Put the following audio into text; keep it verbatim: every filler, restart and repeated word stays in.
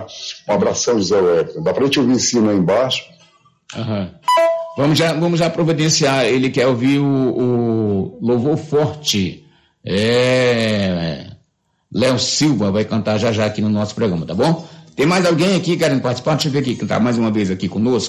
Um abração, José Wellington. Dá pra gente ouvir em cima aí embaixo? Aham. Vamos já, vamos já providenciar. Ele quer ouvir o, o Louvor Forte. É... Léo Silva vai cantar já já aqui no nosso programa, tá bom? Tem mais alguém aqui querendo participar? Deixa eu ver aqui, cantar mais uma vez aqui conosco.